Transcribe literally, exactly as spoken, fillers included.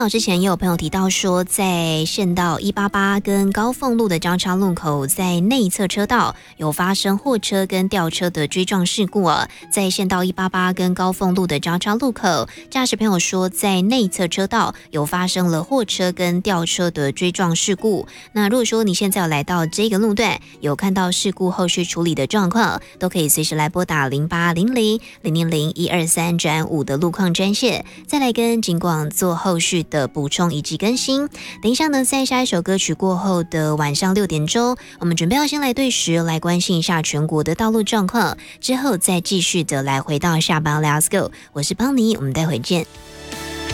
之前也有朋友提到说，在县道一八八跟高凤路的交叉路口，在内侧车道有发生货车跟吊车的追撞事故啊。在县道一八八跟高凤路的交叉路口，驾驶朋友说，在内侧车道有发生了货车跟吊车的追撞事故。那如果说你现在有来到这个路段，有看到事故后续处理的状况，都可以随时来拨打零八零零零零零一二三转五的路况专线，再来跟警广做后续的补充以及更新。等一下呢，在下一首歌曲过后的晚上六点钟，我们准备要先来对时来关心一下全国的道路状况，之后再继续的来回到下班 Let's Go。我是邦尼，我们待会见。